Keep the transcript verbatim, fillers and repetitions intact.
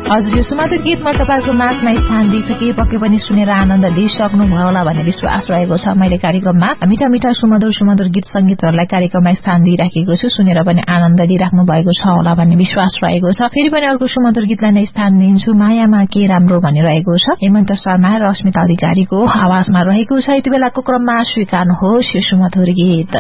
हजुर, यो सुमधुर गीतमा तपाईँको माझमा स्थान दिइसके पक्कै पनि सुनेर आनन्द लिइसक्नुभयो होला भन्ने विश्वास रहेको छ। मैले कार्यक्रममा मिठा मिठा सुमधुर सुमधुर गीत संगीतहरूलाई कार्यक्रममा स्थान दिइराखेको छु, सुनेर पनि आनन्द लिइराख्नु भएको छ होला भन्ने विश्वास रहेको छ। फेरि पनि अर्को सुमधुर गीतलाई नै स्थान दिन्छु, मायामा के राम्रो भनिरहेको छ। हेमन्त शर्मा र अस्मिता अधिकारीको आवाजमा रहेको छ। यति बेलाको क्रममा स्वीकार्नुहोस् यो सुमधुर गीत।